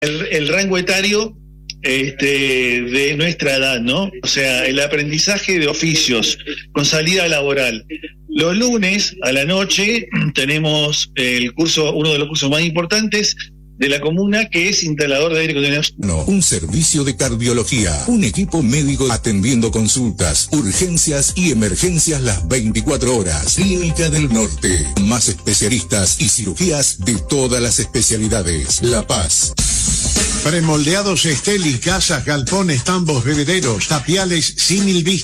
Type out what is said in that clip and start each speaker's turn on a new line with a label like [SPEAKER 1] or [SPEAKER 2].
[SPEAKER 1] el rango etario de nuestra edad, ¿no? O sea, el aprendizaje de oficios con salida laboral. Los lunes a la noche tenemos el curso, uno de los cursos más importantes de la comuna, que es instalador de aire acondicionado.
[SPEAKER 2] Un servicio de cardiología, un equipo médico atendiendo consultas, urgencias y emergencias las 24 horas. Clínica del Norte, más especialistas y cirugías de todas las especialidades. La Paz.
[SPEAKER 3] Premoldeados Esteli, casas, galpones, tambos, bebederos, tapiales, símil vista.